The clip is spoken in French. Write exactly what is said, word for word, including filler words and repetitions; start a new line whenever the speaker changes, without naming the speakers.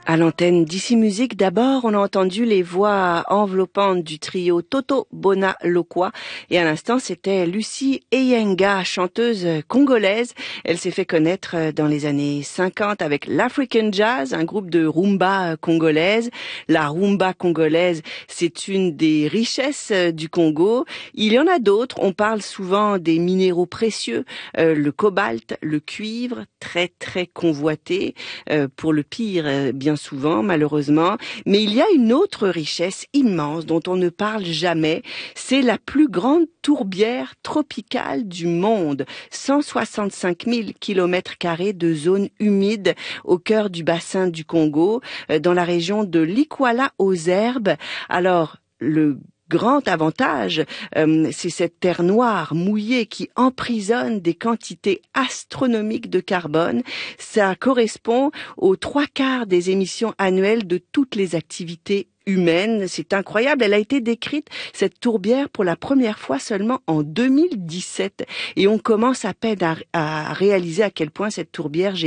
À l'antenne d'Ici Musique, d'abord, on a entendu les voix enveloppantes du trio Toto Bona Lokwa. Et à l'instant, c'était Lucie Eyenga, chanteuse congolaise. Elle s'est fait connaître dans les années cinquante avec l'African Jazz, un groupe de rumba congolaise. La rumba congolaise, c'est une des richesses du Congo. Il y en a d'autres. On parle souvent des minéraux précieux, euh, le cobalt, le cuivre, très très convoité, euh, pour le pire, euh, bien souvent, malheureusement. Mais il y a une autre richesse immense dont on ne parle jamais. C'est la plus grande tourbière tropicale du monde. cent soixante-cinq mille kilomètres carrés de zone humide au cœur du bassin du Congo, dans la région de l'Ikwala aux Herbes. Alors, le grand avantage, euh, c'est cette terre noire, mouillée, qui emprisonne des quantités astronomiques de carbone. Ça correspond aux trois quarts des émissions annuelles de toutes les activités humaine. C'est incroyable. Elle a été décrite, cette tourbière, pour la première fois seulement en deux mille dix-sept. Et on commence à peine à, à réaliser à quel point cette tourbière